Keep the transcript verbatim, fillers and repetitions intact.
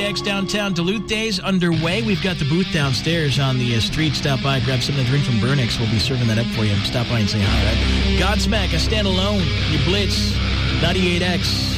X downtown Duluth Days underway. We've got the booth downstairs on the uh, street. Stop by, grab something to drink from Burnix. We'll be serving that up for you. Stop by and say hi, right? Godsmack, I stand alone. You blitz. ninety-eight X.